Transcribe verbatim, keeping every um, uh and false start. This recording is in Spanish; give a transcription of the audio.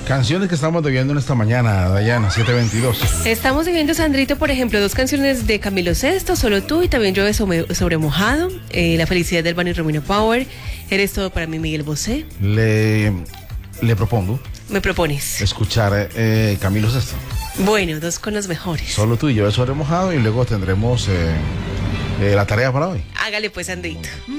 Canciones que estamos debiendo en esta mañana, Dayana, siete veintidós. Estamos viviendo, Sandrito, por ejemplo, dos canciones de Camilo Sesto, Solo tú, y también Llueve sobre, sobre mojado, eh, La felicidad del Bani Romina Power, Eres todo para mí, Miguel Bosé. Le, le propongo Me propones. escuchar eh, Camilo Sesto. Bueno, dos con los mejores. Solo tú y yo sobre mojado, y luego tendremos eh, eh, la tarea para hoy. Hágale pues, Sandrito.